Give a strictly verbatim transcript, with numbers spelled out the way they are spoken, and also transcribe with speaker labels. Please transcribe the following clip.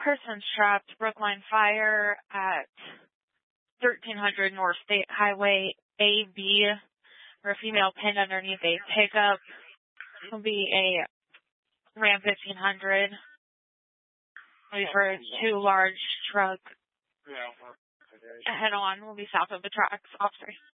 Speaker 1: Persons trapped, Brookline Fire at thirteen hundred North State Highway A B, or a female pinned underneath a pickup. Will be a Ram fifteen hundred. Wait for two large truck head on. Will be south of the tracks. Officer.